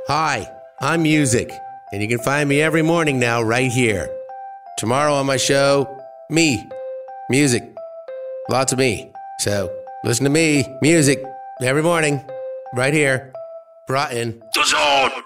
Hi, I'm Music, and you can find me every morning now right here. Tomorrow on my show, me, music, lots of me. So listen to me, music, every morning, right here, brought in. The Zone!